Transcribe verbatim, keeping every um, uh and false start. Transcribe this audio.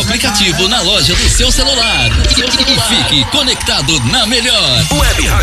aplicativo na loja do seu celular. E fique conectado na melhor. Web Rádio